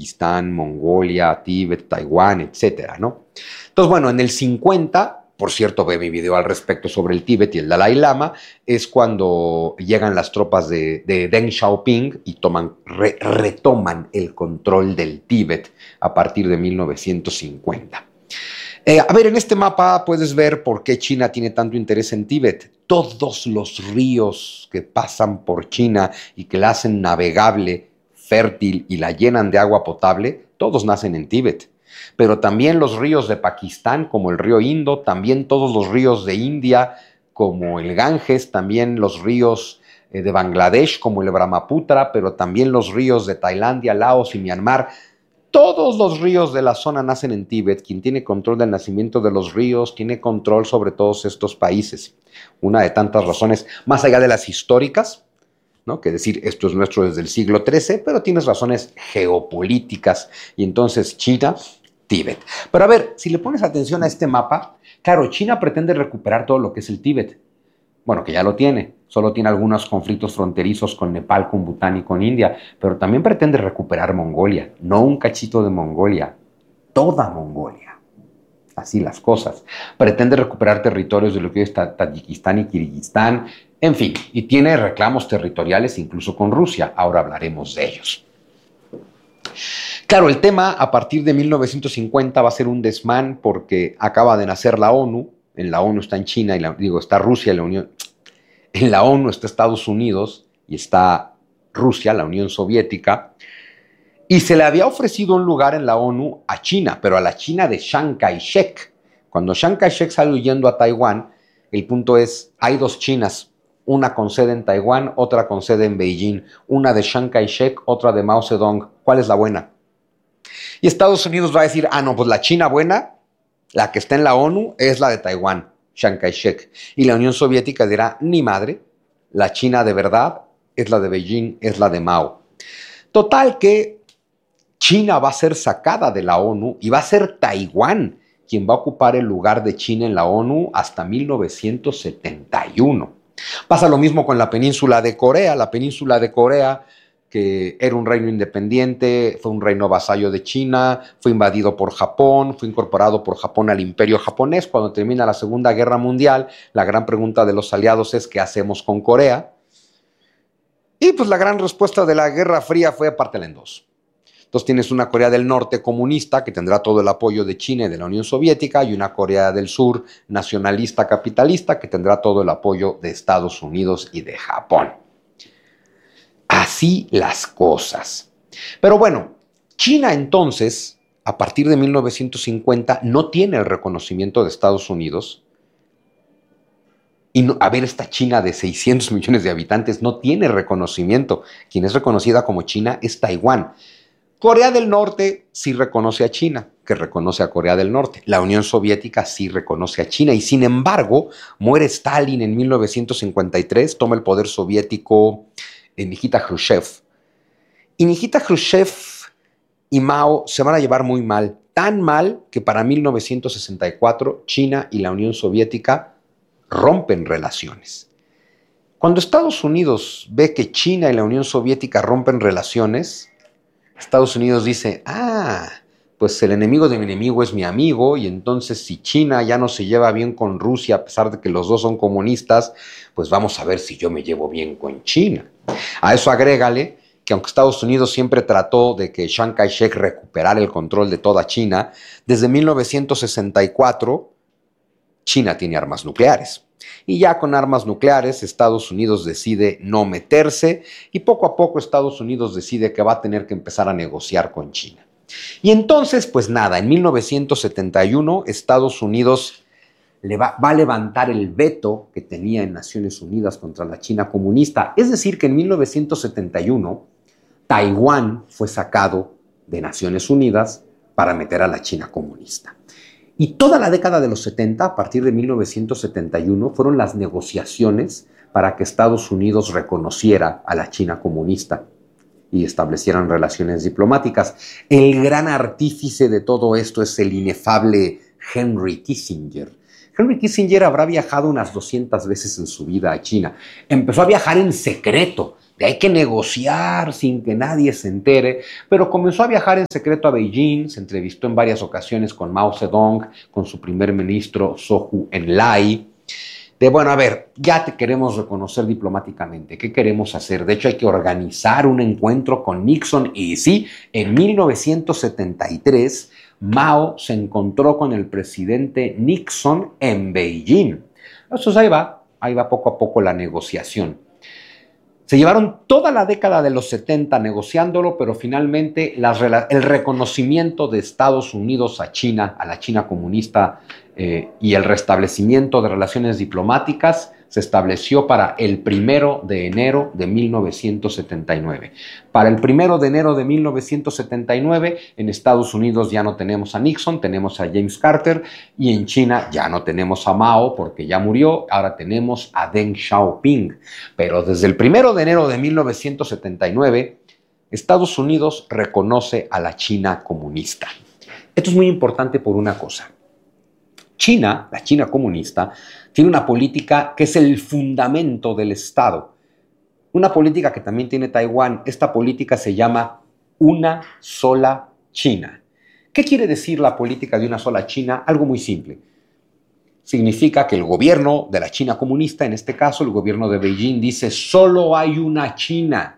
Tayikistán, Mongolia, Tíbet, Taiwán, etcétera, ¿no? Entonces, bueno, en el 50, por cierto, ve mi video al respecto sobre el Tíbet y el Dalai Lama, es cuando llegan las tropas de Deng Xiaoping y retoman el control del Tíbet a partir de 1950. A ver, en este mapa puedes ver por qué China tiene tanto interés en Tíbet. Todos los ríos que pasan por China y que la hacen navegable, fértil y la llenan de agua potable, todos nacen en Tíbet. Pero también los ríos de Pakistán, como el río Indo, también todos los ríos de India, como el Ganges, también los ríos de Bangladesh, como el Brahmaputra, pero también los ríos de Tailandia, Laos y Myanmar. Todos los ríos de la zona nacen en Tíbet. Quien tiene control del nacimiento de los ríos tiene control sobre todos estos países. Una de tantas razones, más allá de las históricas, ¿no? Que decir, esto es nuestro desde el siglo XIII, pero tienes razones geopolíticas. Y entonces China, Tíbet. Pero a ver, si le pones atención a este mapa, claro, China pretende recuperar todo lo que es el Tíbet. Bueno, que ya lo tiene, solo tiene algunos conflictos fronterizos con Nepal, con Bután y con India, pero también pretende recuperar Mongolia, no un cachito de Mongolia, toda Mongolia. Así las cosas. Pretende recuperar territorios de lo que es Tayikistán y Kirguistán, en fin, y tiene reclamos territoriales incluso con Rusia, ahora hablaremos de ellos. Claro, el tema a partir de 1950 va a ser un desmán porque acaba de nacer la ONU. En la ONU está en China, está Rusia, en la ONU está Estados Unidos y está Rusia, la Unión Soviética, y se le había ofrecido un lugar en la ONU a China, pero a la China de Chiang Kai-shek. Cuando Chiang Kai-shek salió huyendo a Taiwán, el punto es, hay dos Chinas, una con sede en Taiwán, otra con sede en Beijing, una de Chiang Kai-shek, otra de Mao Zedong. ¿Cuál es la buena? Y Estados Unidos va a decir, no, pues la China buena, la que está en la ONU, es la de Taiwán, Chiang Kai-shek. Y la Unión Soviética dirá, ni madre, la China de verdad es la de Beijing, es la de Mao. Total que China va a ser sacada de la ONU y va a ser Taiwán quien va a ocupar el lugar de China en la ONU hasta 1971. Pasa lo mismo con la península de Corea. La península de Corea, que era un reino independiente, fue un reino vasallo de China, fue invadido por Japón, fue incorporado por Japón al imperio japonés. Cuando termina la Segunda Guerra Mundial, la gran pregunta de los aliados es ¿qué hacemos con Corea? Y pues la gran respuesta de la Guerra Fría fue pártela en dos. Entonces tienes una Corea del Norte comunista que tendrá todo el apoyo de China y de la Unión Soviética y una Corea del Sur nacionalista capitalista que tendrá todo el apoyo de Estados Unidos y de Japón. Así las cosas. Pero bueno, China entonces, a partir de 1950, no tiene el reconocimiento de Estados Unidos. Y esta China de 600 millones de habitantes no tiene reconocimiento. Quien es reconocida como China es Taiwán. Corea del Norte sí reconoce a China, que reconoce a Corea del Norte. La Unión Soviética sí reconoce a China y sin embargo muere Stalin en 1953, toma el poder soviético Nikita Khrushchev. Y Nikita Khrushchev y Mao se van a llevar muy mal, tan mal que para 1964 China y la Unión Soviética rompen relaciones. Cuando Estados Unidos ve que China y la Unión Soviética rompen relaciones, Estados Unidos dice, pues el enemigo de mi enemigo es mi amigo, y entonces si China ya no se lleva bien con Rusia, a pesar de que los dos son comunistas, pues vamos a ver si yo me llevo bien con China. A eso agrégale que aunque Estados Unidos siempre trató de que Chiang Kai-shek recuperara el control de toda China, desde 1964 China tiene armas nucleares. Y ya con armas nucleares, Estados Unidos decide no meterse y poco a poco Estados Unidos decide que va a tener que empezar a negociar con China. Y entonces, pues nada, en 1971 Estados Unidos va a levantar el veto que tenía en Naciones Unidas contra la China comunista. Es decir, que en 1971 Taiwán fue sacado de Naciones Unidas para meter a la China comunista. Y toda la década de los 70, a partir de 1971, fueron las negociaciones para que Estados Unidos reconociera a la China comunista y establecieran relaciones diplomáticas. El gran artífice de todo esto es el inefable Henry Kissinger. Henry Kissinger habrá viajado unas 200 veces en su vida a China. Empezó a viajar en secreto. hay que negociar sin que nadie se entere, pero comenzó a viajar en secreto a Beijing, se entrevistó en varias ocasiones con Mao Zedong, con su primer ministro Zhou Enlai, de bueno, a ver, ya te queremos reconocer diplomáticamente, ¿qué queremos hacer? De hecho, hay que organizar un encuentro con Nixon y sí, en 1973 Mao se encontró con el presidente Nixon en Beijing. Entonces ahí va poco a poco la negociación. Se llevaron toda la década de los 70 negociándolo, pero finalmente el reconocimiento de Estados Unidos a China, a la China comunista, y el restablecimiento de relaciones diplomáticas se estableció para el 1 de enero de 1979. Para el 1 de enero de 1979, en Estados Unidos ya no tenemos a Nixon, tenemos a James Carter, y en China ya no tenemos a Mao porque ya murió, ahora tenemos a Deng Xiaoping. Pero desde el 1 de enero de 1979, Estados Unidos reconoce a la China comunista. Esto es muy importante por una cosa. China, la China comunista, tiene una política que es el fundamento del Estado. Una política que también tiene Taiwán. Esta política se llama una sola China. ¿Qué quiere decir la política de una sola China? Algo muy simple. Significa que el gobierno de la China comunista, en este caso el gobierno de Beijing, dice solo hay una China.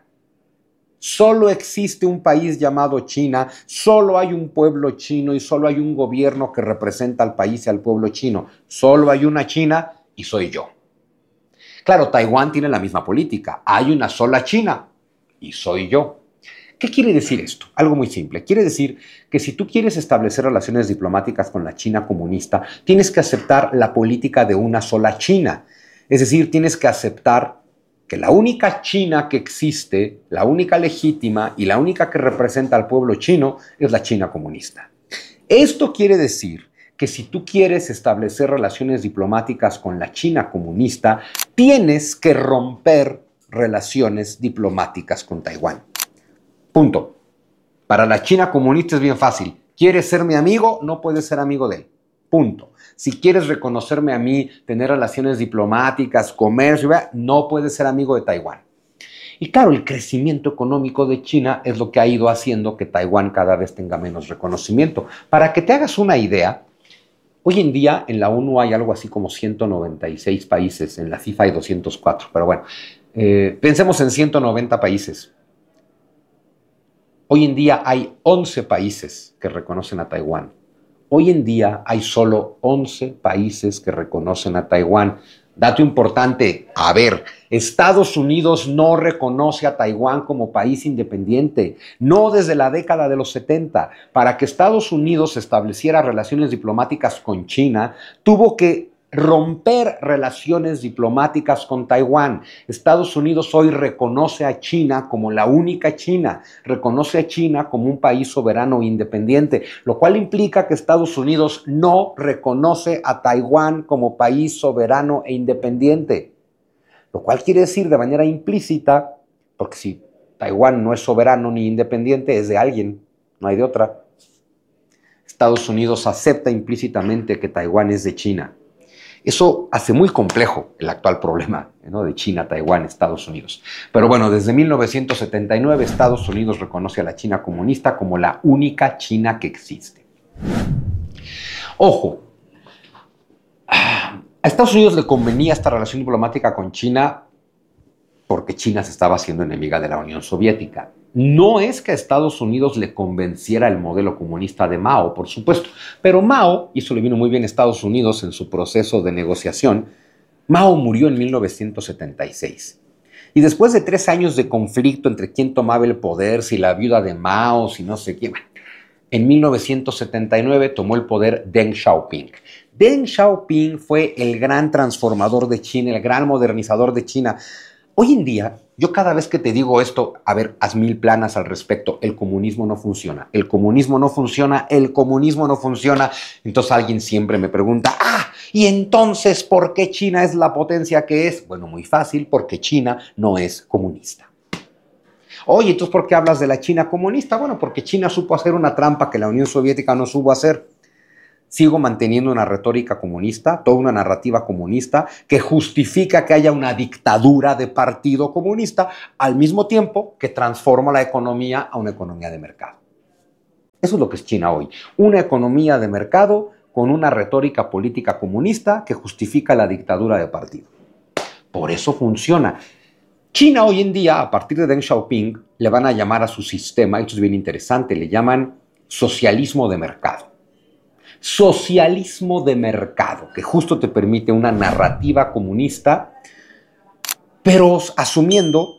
Solo existe un país llamado China, solo hay un pueblo chino y solo hay un gobierno que representa al país y al pueblo chino. Solo hay una China y soy yo. Claro, Taiwán tiene la misma política. Hay una sola China y soy yo. ¿Qué quiere decir esto? Algo muy simple. Quiere decir que si tú quieres establecer relaciones diplomáticas con la China comunista, tienes que aceptar la política de una sola China. Es decir, tienes que aceptar que la única China que existe, la única legítima y la única que representa al pueblo chino es la China comunista. Esto quiere decir que si tú quieres establecer relaciones diplomáticas con la China comunista, tienes que romper relaciones diplomáticas con Taiwán. Punto. Para la China comunista es bien fácil. ¿Quieres ser mi amigo? No puedes ser amigo de él. Punto. Si quieres reconocerme a mí, tener relaciones diplomáticas, comercio, no puedes ser amigo de Taiwán. Y claro, el crecimiento económico de China es lo que ha ido haciendo que Taiwán cada vez tenga menos reconocimiento. Para que te hagas una idea, hoy en día en la ONU hay algo así como 196 países, en la FIFA hay 204, pero bueno, pensemos en 190 países. Hoy en día hay 11 países que reconocen a Taiwán. Hoy en día hay solo 11 países que reconocen a Taiwán. Dato importante, a ver, Estados Unidos no reconoce a Taiwán como país independiente, no desde la década de los 70. Para que Estados Unidos estableciera relaciones diplomáticas con China, tuvo que romper relaciones diplomáticas con Taiwán. Estados Unidos hoy reconoce a China como la única China, reconoce a China como un país soberano e independiente, lo cual implica que Estados Unidos no reconoce a Taiwán como país soberano e independiente, lo cual quiere decir de manera implícita, porque si Taiwán no es soberano ni independiente, es de alguien, no hay de otra. Estados Unidos acepta implícitamente que Taiwán es de China. Eso hace muy complejo el actual problema, ¿no?, de China, Taiwán, Estados Unidos. Pero bueno, desde 1979 Estados Unidos reconoce a la China comunista como la única China que existe. Ojo, a Estados Unidos le convenía esta relación diplomática con China porque China se estaba haciendo enemiga de la Unión Soviética. No es que a Estados Unidos le convenciera el modelo comunista de Mao, por supuesto, pero Mao, y eso le vino muy bien a Estados Unidos en su proceso de negociación, Mao murió en 1976. Y después de 3 años de conflicto entre quién tomaba el poder, si la viuda de Mao, si no sé quién, en 1979 tomó el poder Deng Xiaoping. Deng Xiaoping fue el gran transformador de China, el gran modernizador de China. Hoy en día, yo cada vez que te digo esto, a ver, haz 1000 planas al respecto, el comunismo no funciona, el comunismo no funciona, el comunismo no funciona. Entonces alguien siempre me pregunta, ¿y entonces por qué China es la potencia que es? Bueno, muy fácil, porque China no es comunista. Oye, entonces ¿por qué hablas de la China comunista? Bueno, porque China supo hacer una trampa que la Unión Soviética no supo hacer. sigo manteniendo una retórica comunista, toda una narrativa comunista que justifica que haya una dictadura de partido comunista, al mismo tiempo que transforma la economía a una economía de mercado. Eso es lo que es China hoy, una economía de mercado con una retórica política comunista que justifica la dictadura de partido. Por eso funciona. China hoy en día, a partir de Deng Xiaoping, le van a llamar a su sistema, esto es bien interesante, le llaman socialismo de mercado. Socialismo de mercado, que justo te permite una narrativa comunista, pero asumiendo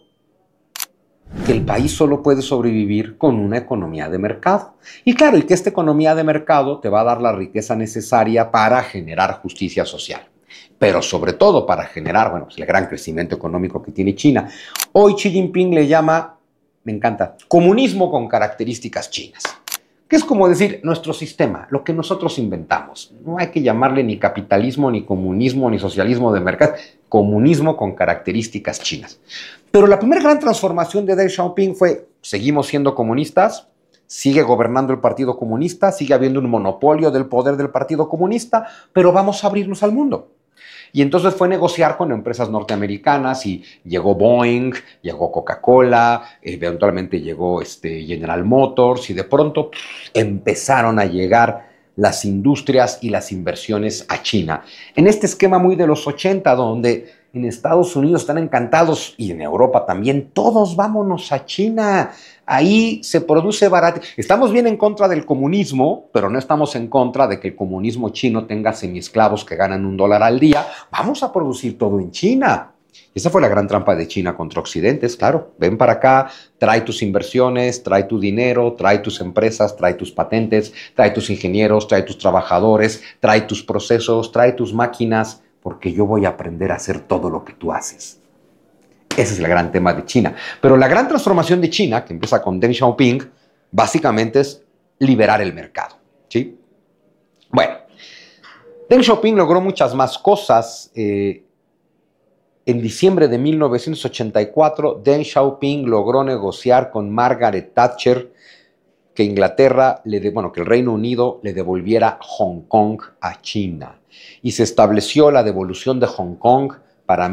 que el país solo puede sobrevivir con una economía de mercado. Y claro, y que esta economía de mercado te va a dar la riqueza necesaria para generar justicia social, pero sobre todo para generar, bueno, pues el gran crecimiento económico que tiene China. Hoy Xi Jinping le llama, me encanta, comunismo con características chinas, que es como decir nuestro sistema, lo que nosotros inventamos. No hay que llamarle ni capitalismo, ni comunismo, ni socialismo de mercado, comunismo con características chinas. Pero la primera gran transformación de Deng Xiaoping fue, seguimos siendo comunistas, sigue gobernando el Partido Comunista, sigue habiendo un monopolio del poder del Partido Comunista, pero vamos a abrirnos al mundo. Y entonces fue negociar con empresas norteamericanas y llegó Boeing, llegó Coca-Cola, eventualmente llegó General Motors y de pronto empezaron a llegar las industrias y las inversiones a China. En este esquema muy de los 80, donde en Estados Unidos están encantados y en Europa también, todos vámonos a China. Ahí se produce barato. Estamos bien en contra del comunismo, pero no estamos en contra de que el comunismo chino tenga semiesclavos que ganan $1 al día. Vamos a producir todo en China. Esa fue la gran trampa de China contra Occidente, claro. Ven para acá, trae tus inversiones, trae tu dinero, trae tus empresas, trae tus patentes, trae tus ingenieros, trae tus trabajadores, trae tus procesos, trae tus máquinas, porque yo voy a aprender a hacer todo lo que tú haces. Ese es el gran tema de China. Pero la gran transformación de China, que empieza con Deng Xiaoping, básicamente es liberar el mercado, ¿sí? Bueno, Deng Xiaoping logró muchas más cosas. En diciembre de 1984, Deng Xiaoping logró negociar con Margaret Thatcher que que el Reino Unido le devolviera Hong Kong a China. Y se estableció la devolución de Hong Kong para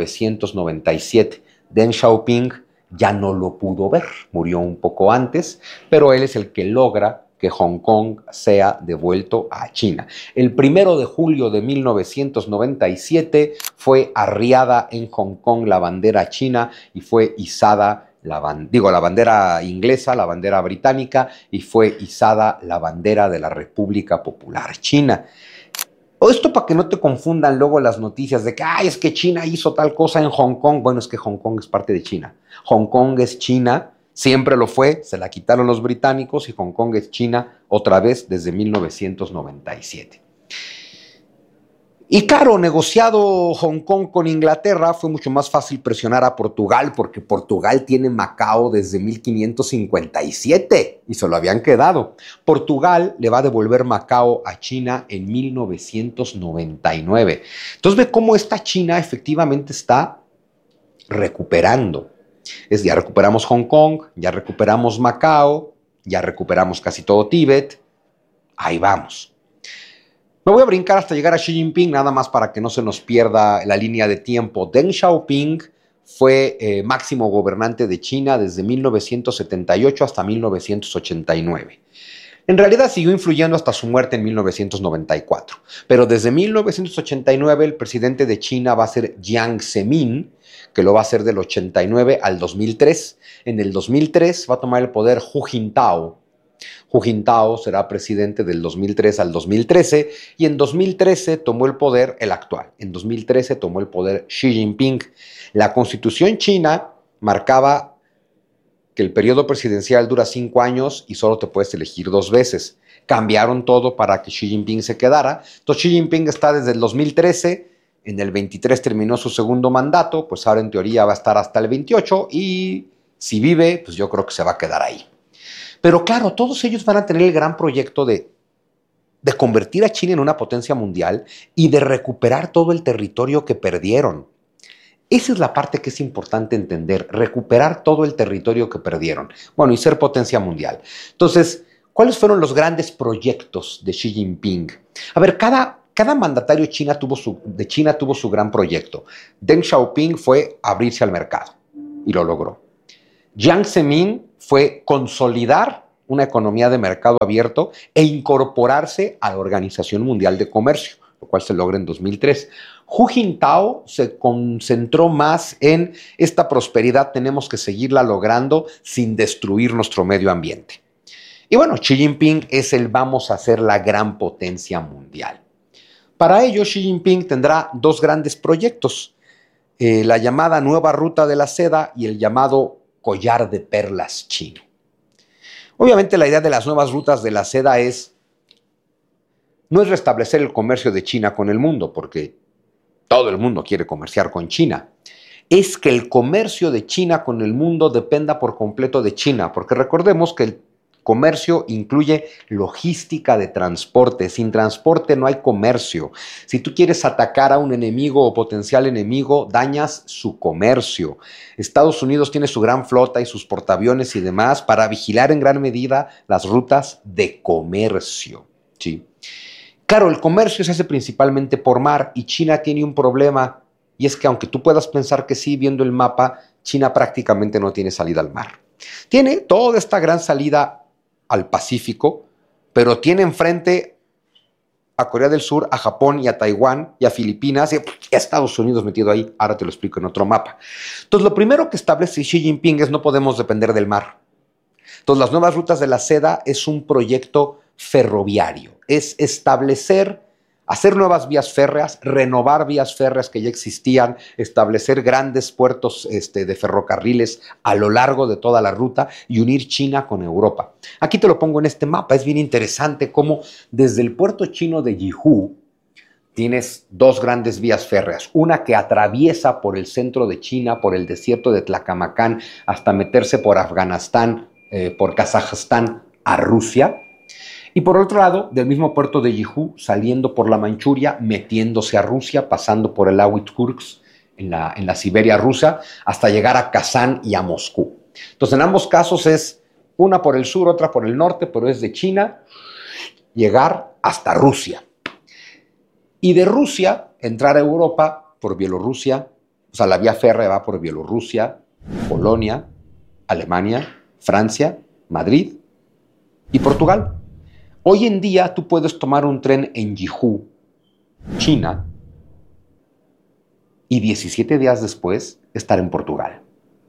1997. Deng Xiaoping ya no lo pudo ver, murió un poco antes, pero él es el que logra que Hong Kong sea devuelto a China. El 1 de julio de 1997 fue arriada en Hong Kong la bandera china y fue izada la bandera inglesa, la bandera británica, y fue izada la bandera de la República Popular China. Esto para que no te confundan luego las noticias de que, es que China hizo tal cosa en Hong Kong. Bueno, es que Hong Kong es parte de China. Hong Kong es China, siempre lo fue, se la quitaron los británicos y Hong Kong es China otra vez desde 1997. Y claro, negociado Hong Kong con Inglaterra, fue mucho más fácil presionar a Portugal porque Portugal tiene Macao desde 1557 y se lo habían quedado. Portugal le va a devolver Macao a China en 1999. Entonces ve cómo esta China efectivamente está recuperando. Ya recuperamos Hong Kong, ya recuperamos Macao, ya recuperamos casi todo Tíbet. Ahí vamos. Me voy a brincar hasta llegar a Xi Jinping, nada más para que no se nos pierda la línea de tiempo. Deng Xiaoping fue máximo gobernante de China desde 1978 hasta 1989. En realidad siguió influyendo hasta su muerte en 1994. Pero desde 1989 el presidente de China va a ser Jiang Zemin, que lo va a hacer del 89 al 2003. En el 2003 va a tomar el poder Hu Jintao. Hu Jintao será presidente del 2003 al 2013 y en 2013 tomó el poder el actual. En 2013 tomó el poder Xi Jinping. La constitución china marcaba que el periodo presidencial dura 5 años y solo te puedes elegir 2 veces. Cambiaron todo para que Xi Jinping se quedara. Entonces Xi Jinping está desde el 2013, en el 23 terminó su segundo mandato, pues ahora en teoría va a estar hasta el 28 y si vive, pues yo creo que se va a quedar ahí. Pero claro, todos ellos van a tener el gran proyecto de convertir a China en una potencia mundial y de recuperar todo el territorio que perdieron. Esa es la parte que es importante entender, recuperar todo el territorio que perdieron. Bueno, y ser potencia mundial. Entonces, ¿Cuáles fueron los grandes proyectos de Xi Jinping? A ver, cada mandatario de China tuvo su gran proyecto. Deng Xiaoping fue abrirse al mercado y lo logró. Jiang Zemin fue consolidar una economía de mercado abierto e incorporarse a la Organización Mundial de Comercio, lo cual se logra en 2003. Hu Jintao se concentró más en esta prosperidad, tenemos que seguirla logrando sin destruir nuestro medio ambiente. Y bueno, Xi Jinping es el vamos a ser la gran potencia mundial. Para ello, Xi Jinping tendrá dos grandes proyectos, la llamada Nueva Ruta de la Seda y el llamado Collar de Perlas chino. Obviamente la idea de las nuevas rutas de la seda no es restablecer el comercio de China con el mundo, porque todo el mundo quiere comerciar con China. Es que el comercio de China con el mundo dependa por completo de China, porque recordemos que el comercio incluye logística de transporte. Sin transporte no hay comercio. Si tú quieres atacar a un enemigo o potencial enemigo, dañas su comercio. Estados Unidos tiene su gran flota y sus portaaviones y demás para vigilar en gran medida las rutas de comercio. ¿Sí? Claro, el comercio se hace principalmente por mar y China tiene un problema, y es que aunque tú puedas pensar que sí, viendo el mapa, China prácticamente no tiene salida al mar. Tiene toda esta gran salida al Pacífico, pero tiene enfrente a Corea del Sur, a Japón y a Taiwán y a Filipinas y a Estados Unidos metido ahí. Ahora te lo explico en otro mapa. Entonces, lo primero que establece Xi Jinping es no podemos depender del mar. Entonces, las nuevas rutas de la seda es un proyecto ferroviario. Es hacer nuevas vías férreas, renovar vías férreas que ya existían, establecer grandes puertos de ferrocarriles a lo largo de toda la ruta y unir China con Europa. Aquí te lo pongo en este mapa. Es bien interesante cómo desde el puerto chino de Yihu tienes dos grandes vías férreas. Una que atraviesa por el centro de China, por el desierto de Tlacamacán, hasta meterse por Afganistán, por Kazajstán a Rusia. Y por otro lado, del mismo puerto de Yihu, saliendo por la Manchuria, metiéndose a Rusia, pasando por el lago Irkutsk, en la Siberia rusa, hasta llegar a Kazán y a Moscú. Entonces, en ambos casos es una por el sur, otra por el norte, pero es de China, llegar hasta Rusia. Y de Rusia, entrar a Europa por Bielorrusia, o sea, la vía férrea va por Bielorrusia, Polonia, Alemania, Francia, Madrid y Portugal. Hoy en día tú puedes tomar un tren en Yihu, China, y 17 días después estar en Portugal.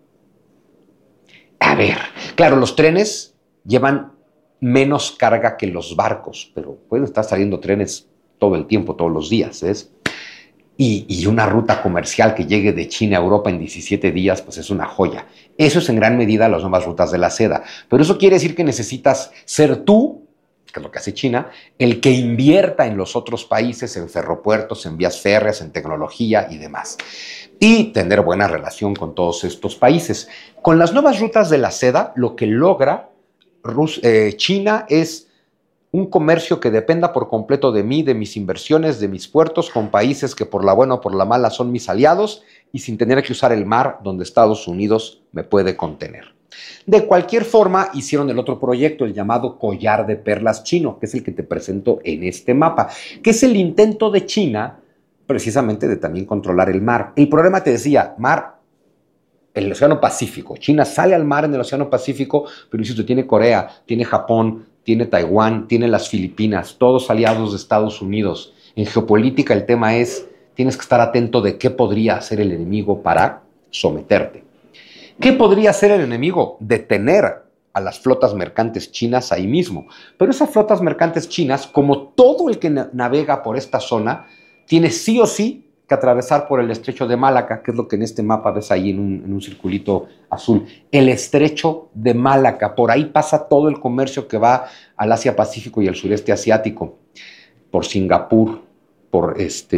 A ver, claro, los trenes llevan menos carga que los barcos, pero pueden estar saliendo trenes todo el tiempo, todos los días, ¿ves? Y una ruta comercial que llegue de China a Europa en 17 días, pues es una joya. Eso es en gran medida las nuevas rutas de la seda. Pero eso quiere decir que necesitas ser tú, que es lo que hace China, el que invierta en los otros países, en ferropuertos, en vías férreas, en tecnología y demás. Y tener buena relación con todos estos países. Con las nuevas rutas de la seda, lo que logra China es un comercio que dependa por completo de mí, de mis inversiones, de mis puertos, con países que por la buena o por la mala son mis aliados y sin tener que usar el mar donde Estados Unidos me puede contener. De cualquier forma, hicieron el otro proyecto, el llamado Collar de Perlas chino, que es el que te presento en este mapa, que es el intento de China precisamente de también controlar el mar. El problema, te decía, el Océano Pacífico. China sale al mar en el Océano Pacífico, pero insisto, tiene Corea, tiene Japón, tiene Taiwán, tiene las Filipinas, todos aliados de Estados Unidos. En geopolítica el tema es, tienes que estar atento de qué podría hacer el enemigo para someterte. ¿Qué podría hacer el enemigo? Detener a las flotas mercantes chinas ahí mismo. Pero esas flotas mercantes chinas, como todo el que navega por esta zona, tiene sí o sí que atravesar por el estrecho de Malaca, que es lo que en este mapa ves ahí en un circulito azul. El estrecho de Malaca, por ahí pasa todo el comercio que va al Asia-Pacífico y al sureste asiático, por Singapur, por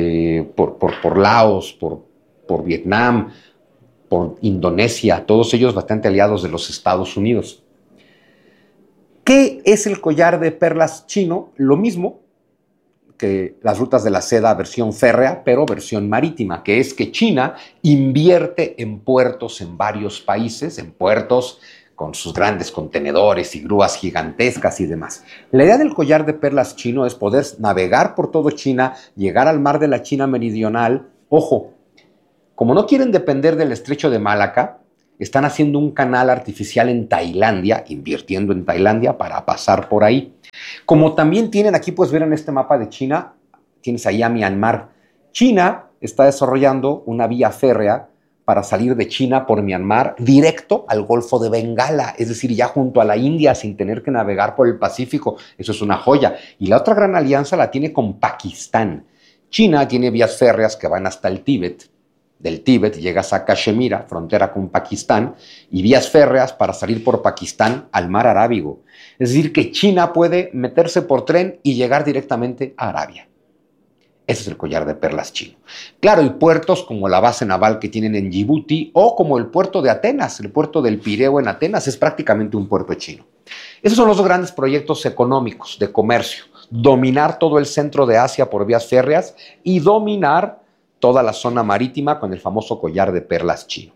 Laos, por Vietnam, por Indonesia, todos ellos bastante aliados de los Estados Unidos. ¿Qué es el collar de perlas chino? Lo mismo que las rutas de la seda versión férrea, pero versión marítima, que es que China invierte en puertos en varios países, en puertos con sus grandes contenedores y grúas gigantescas y demás. La idea del collar de perlas chino es poder navegar por todo China, llegar al mar de la China meridional. Ojo, como no quieren depender del estrecho de Malaca, están haciendo un canal artificial en Tailandia, invirtiendo en Tailandia para pasar por ahí. Como también tienen, aquí puedes ver en este mapa de China, tienes ahí a Myanmar. China está desarrollando una vía férrea para salir de China por Myanmar directo al Golfo de Bengala, es decir, ya junto a la India sin tener que navegar por el Pacífico. Eso es una joya. Y la otra gran alianza la tiene con Pakistán. China tiene vías férreas que van hasta el Tíbet. Del Tíbet llegas a Cachemira, frontera con Pakistán, y vías férreas para salir por Pakistán al mar Arábigo. Es decir, que China puede meterse por tren y llegar directamente a Arabia. Ese es el collar de perlas chino. Claro, y puertos como la base naval que tienen en Djibouti o como el puerto de Atenas, el puerto del Pireo en Atenas es prácticamente un puerto chino. Esos son los dos grandes proyectos económicos de comercio. Dominar todo el centro de Asia por vías férreas y dominar toda la zona marítima con el famoso collar de perlas chino.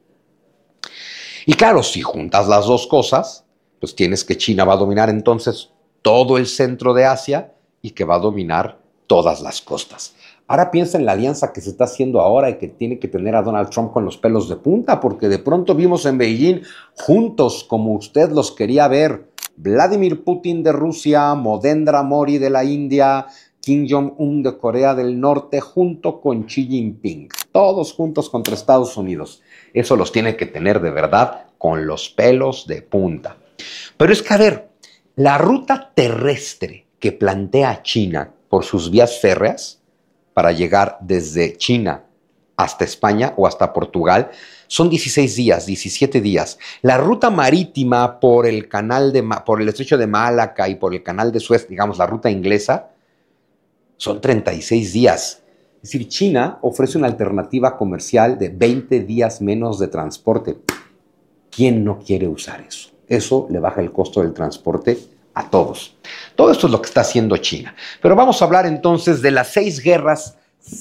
Y claro, si juntas las dos cosas, pues tienes que China va a dominar entonces todo el centro de Asia y que va a dominar todas las costas. Ahora piensa en la alianza que se está haciendo ahora y que tiene que tener a Donald Trump con los pelos de punta, porque de pronto vimos en Beijing juntos como usted los quería ver, Vladimir Putin de Rusia, Modendra Modi de la India, Kim Jong-un de Corea del Norte, junto con Xi Jinping, todos juntos contra Estados Unidos. Eso los tiene que tener de verdad con los pelos de punta. Pero es que, a ver, la ruta terrestre que plantea China por sus vías férreas para llegar desde China hasta España o hasta Portugal son 16 días, 17 días. La ruta marítima por el por el estrecho de Malaca y por el canal de Suez, digamos la ruta inglesa, son 36 días. Es decir, China ofrece una alternativa comercial de 20 días menos de transporte. ¿Quién no quiere usar eso? Eso le baja el costo del transporte a todos. Todo esto es lo que está haciendo China. Pero vamos a hablar entonces de las 6 guerras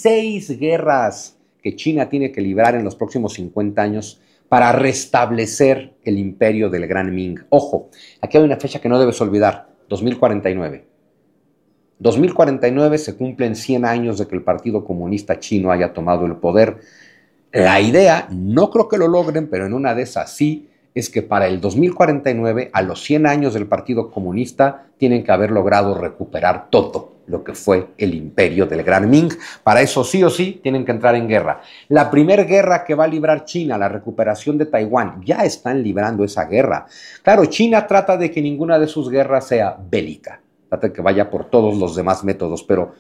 que China tiene que librar en los próximos 50 años para restablecer el imperio del Gran Ming. Ojo, aquí hay una fecha que no debes olvidar, 2049. 2049 se cumplen 100 años de que el Partido Comunista Chino haya tomado el poder. La idea, no creo que lo logren, pero en una de esas sí, es que para el 2049, a los 100 años del Partido Comunista, tienen que haber logrado recuperar todo lo que fue el imperio del Gran Ming. Para eso sí o sí tienen que entrar en guerra. La primera guerra que va a librar China, la recuperación de Taiwán, ya están librando esa guerra. Claro, China trata de que ninguna de sus guerras sea bélica, trata de que vaya por todos los demás métodos, pero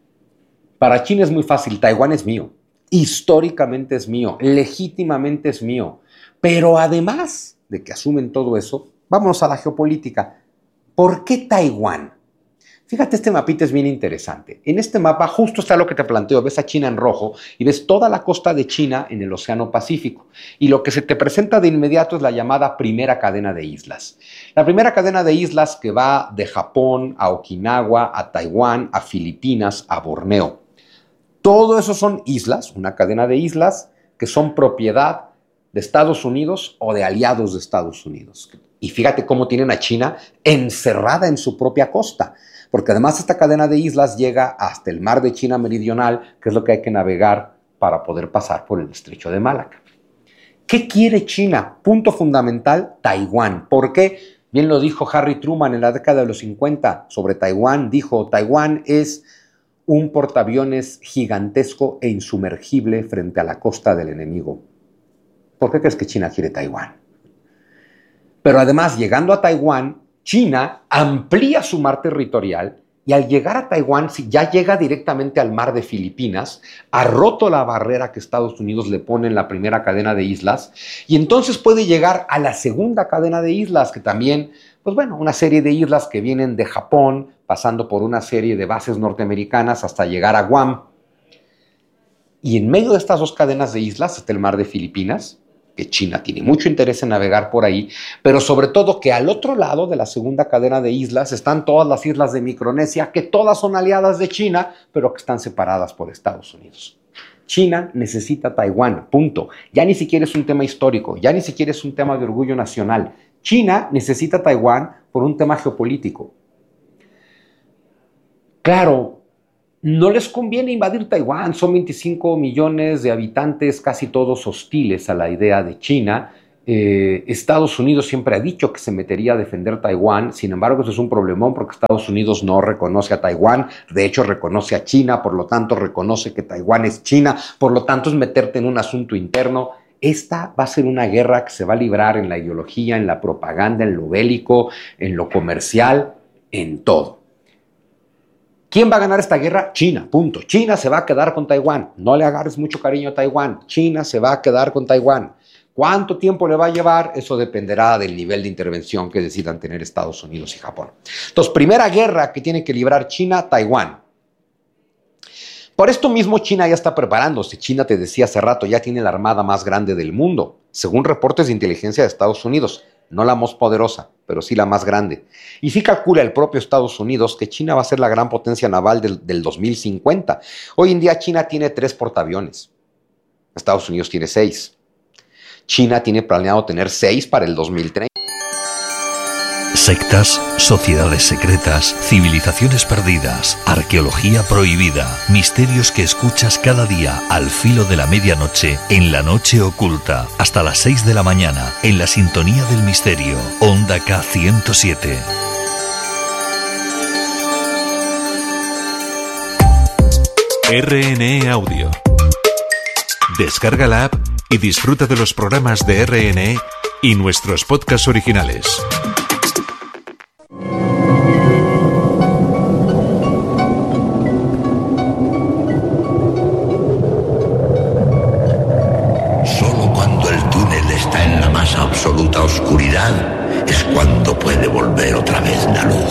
para China es muy fácil, Taiwán es mío, históricamente es mío, legítimamente es mío. Pero además de que asumen todo eso, vámonos a la geopolítica. ¿Por qué Taiwán? Fíjate, este mapita es bien interesante. En este mapa justo está lo que te planteo. Ves a China en rojo y ves toda la costa de China en el Océano Pacífico. Y lo que se te presenta de inmediato es la llamada primera cadena de islas. La primera cadena de islas que va de Japón a Okinawa, a Taiwán, a Filipinas, a Borneo. Todo eso son islas, una cadena de islas que son propiedad de Estados Unidos o de aliados de Estados Unidos. Y fíjate cómo tienen a China encerrada en su propia costa, porque además esta cadena de islas llega hasta el mar de China Meridional, que es lo que hay que navegar para poder pasar por el estrecho de Malaca. ¿Qué quiere China? Punto fundamental, Taiwán. ¿Por qué? Bien lo dijo Harry Truman en la década de los 50 sobre Taiwán. Dijo, Taiwán es un portaaviones gigantesco e insumergible frente a la costa del enemigo. ¿Por qué crees que China quiere Taiwán? Pero además, llegando a Taiwán, China amplía su mar territorial y al llegar a Taiwán, si ya llega directamente al mar de Filipinas, ha roto la barrera que Estados Unidos le pone en la primera cadena de islas y entonces puede llegar a la segunda cadena de islas, que también, pues bueno, una serie de islas que vienen de Japón, pasando por una serie de bases norteamericanas hasta llegar a Guam. Y en medio de estas dos cadenas de islas está el mar de Filipinas, que China tiene mucho interés en navegar por ahí, pero sobre todo que al otro lado de la segunda cadena de islas están todas las islas de Micronesia, que todas son aliadas de China, pero que están separadas por Estados Unidos. China necesita Taiwán, punto. Ya ni siquiera es un tema histórico, ya ni siquiera es un tema de orgullo nacional. China necesita Taiwán por un tema geopolítico. Claro, no les conviene invadir Taiwán, son 25 millones de habitantes, casi todos hostiles a la idea de China. Estados Unidos siempre ha dicho que se metería a defender Taiwán, sin embargo eso es un problemón porque Estados Unidos no reconoce a Taiwán, de hecho reconoce a China, por lo tanto reconoce que Taiwán es China, por lo tanto es meterte en un asunto interno. Esta va a ser una guerra que se va a librar en la ideología, en la propaganda, en lo bélico, en lo comercial, en todo. ¿Quién va a ganar esta guerra? China, punto. China se va a quedar con Taiwán. No le agarres mucho cariño a Taiwán. China se va a quedar con Taiwán. ¿Cuánto tiempo le va a llevar? Eso dependerá del nivel de intervención que decidan tener Estados Unidos y Japón. Entonces, primera guerra que tiene que librar China, Taiwán. Por esto mismo China ya está preparándose. China, te decía hace rato, ya tiene la armada más grande del mundo, según reportes de inteligencia de Estados Unidos. No la más poderosa, pero sí la más grande. Y sí calcula el propio Estados Unidos que China va a ser la gran potencia naval del 2050. Hoy en día China tiene 3 portaaviones. Estados Unidos tiene 6. China tiene planeado tener 6 para el 2030. Sectas, sociedades secretas, civilizaciones perdidas, arqueología prohibida, misterios que escuchas cada día al filo de la medianoche, en la noche oculta, hasta las 6 de la mañana, en la sintonía del misterio, Onda K107. RNE Audio. Descarga la app y disfruta de los programas de RNE y nuestros podcasts originales.